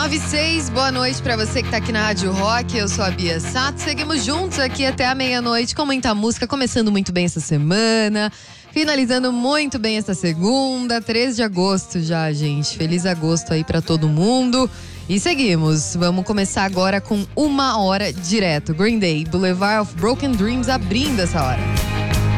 9:06, boa noite pra você que tá aqui na Rádio Rock. Eu sou a Bia Sato. Seguimos juntos aqui até a meia-noite com muita música, começando muito bem essa semana, finalizando muito bem essa segunda, 13 de agosto já, gente. Feliz agosto aí pra todo mundo. E seguimos, vamos começar agora com 1 hora direto. Green Day, Boulevard of Broken Dreams abrindo essa hora.